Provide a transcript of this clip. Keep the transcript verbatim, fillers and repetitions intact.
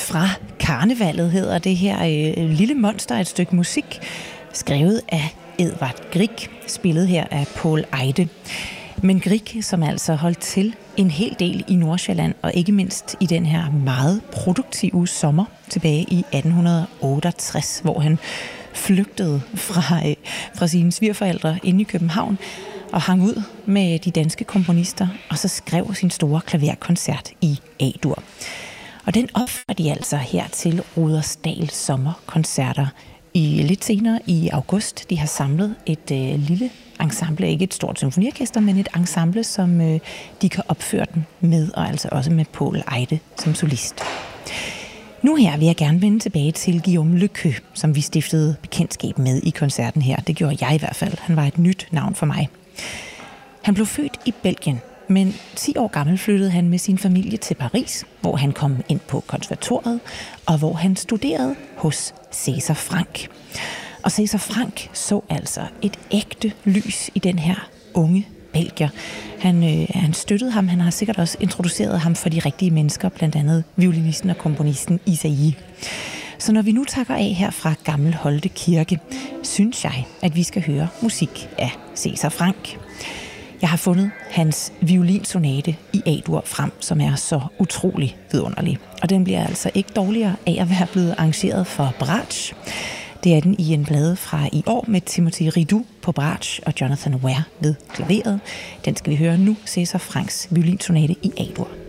Fra Karnevallet hedder det her øh, lille monster, et stykke musik, skrevet af Edvard Grieg, spillet her af Poul Eide. Men Grieg, som altså holdt til en hel del i Nordsjælland, og ikke mindst i den her meget produktive sommer tilbage i atten otteogtres, hvor han flygtede fra, øh, fra sine svigerforældre inde i København og hang ud med de danske komponister, og så skrev sin store klaverkoncert i A-dur. Og den opfører de altså her til Rudersdal Sommerkoncerter i lidt senere i august. De har samlet et øh, lille ensemble, ikke et stort symfoniorkester, men et ensemble, som øh, de kan opføre den med, og altså også med Poul Eide som solist. Nu her vil jeg gerne vende tilbage til Guillaume Lecœur, som vi stiftede bekendtskab med i koncerten her. Det gjorde jeg i hvert fald. Han var et nyt navn for mig. Han blev født i Belgien, men ti år gammel flyttede han med sin familie til Paris, hvor han kom ind på konservatoriet, og hvor han studerede hos César Franck. Og César Franck så altså et ægte lys i den her unge belgier. Han, øh, han støttede ham, han har sikkert også introduceret ham for de rigtige mennesker, blandt andet violinisten og komponisten Isaïe. Så når vi nu takker af her fra Gammel Holte Kirke, synes jeg, at vi skal høre musik af César Franck. Jeg har fundet hans violinsonate i A-dur frem, som er så utrolig vidunderlig. Og den bliver altså ikke dårligere af at være blevet arrangeret for bratsch. Det er den i en plade fra i år med Timothy Ridou på bratsch og Jonathan Ware ved klaveret. Den skal vi høre nu, César Francks violinsonate i A-dur.